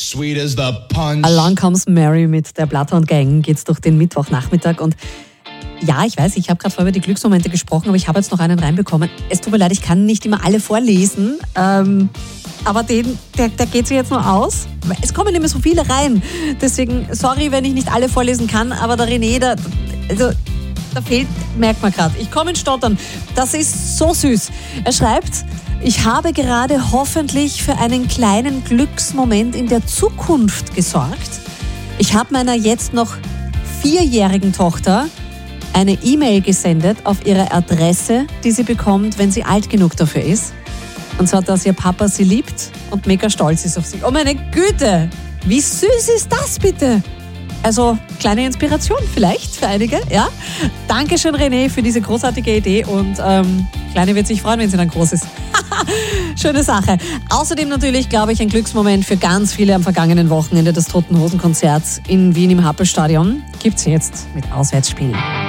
sweet as the punch. Along Comes Mary mit der Bloodhound Gang geht's durch den Mittwochnachmittag und ja, ich weiß, ich habe gerade vorher über die Glücksmomente gesprochen, aber ich habe jetzt noch einen reinbekommen. Es tut mir leid, ich kann nicht immer alle vorlesen, aber der geht sich jetzt nur aus. Es kommen immer so viele rein, deswegen sorry, wenn ich nicht alle vorlesen kann, aber der René, da fehlt, merkt man gerade, ich komme in Stottern. Das ist so süß. Er schreibt, ich habe gerade hoffentlich für einen kleinen Glücksmoment in der Zukunft gesorgt. Ich habe meiner jetzt noch 4-jährigen Tochter eine E-Mail gesendet auf ihre Adresse, die sie bekommt, wenn sie alt genug dafür ist. Und zwar, dass ihr Papa sie liebt und mega stolz ist auf sie. Oh meine Güte, wie süß ist das bitte? Also, kleine Inspiration vielleicht für einige, ja? Dankeschön, René, für diese großartige Idee und Kleine wird sich freuen, wenn sie dann groß ist. Schöne Sache. Außerdem natürlich, glaube ich, ein Glücksmoment für ganz viele am vergangenen Wochenende des Toten Hosen Konzerts in Wien im Happelstadion. Gibt's jetzt mit Auswärtsspielen.